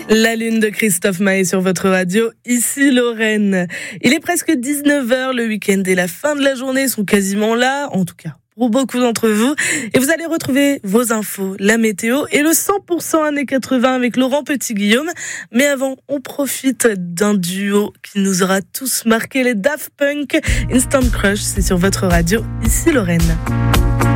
La lune de Christophe Maé sur votre radio, ici Lorraine. Il est presque 19h, le week-end et la fin de la journée sont quasiment là, en tout cas pour beaucoup d'entre vous. Et vous allez retrouver vos infos, la météo et le 100% années 80 avec Laurent Petit-Guillaume. Mais avant, on profite d'un duo qui nous aura tous marqué, les Daft Punk. Instant Crush, c'est sur votre radio, ici Lorraine.